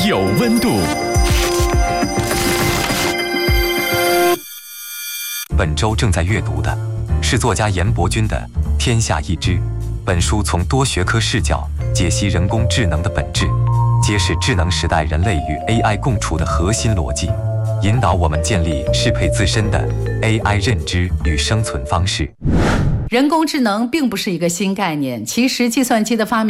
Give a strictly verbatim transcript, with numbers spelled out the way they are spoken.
有温度。 本周正在阅读的是作家严伯钧的《天下一知》。本书从多学科视角解析人工智能的本质，揭示智能时代人类与 A I 共处的核心逻辑，引导我们建立适配自身的 A I 认知与生存方式。 人工智能并不是一个新概念，其实计算机的发明